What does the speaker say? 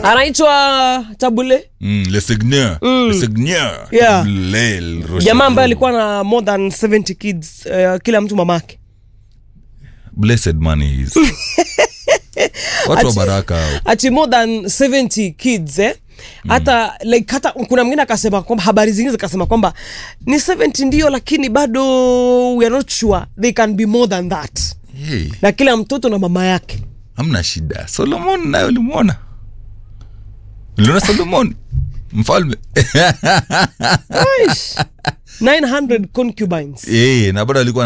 Anaitwa Tabule. Le Seigneur. Le Seigneur. Yeah. Tabule. Jamaa ambaye alikuwa na more than 70 kids, kila mtu mamake. Blessed man is. Watu wa baraka. Ati more than 70 kids hata like hata kuna mwingine akasema kwamba habari zingine zikasema kwamba ni 70 ndio, lakini bado we are not sure they can be more than that. Hey. Na kila mtoto na mama yake. Hamna shida. Solomon naye ulimuona? Uliona Solomon? Mfalme. 900 concubines. Na bado alikuwa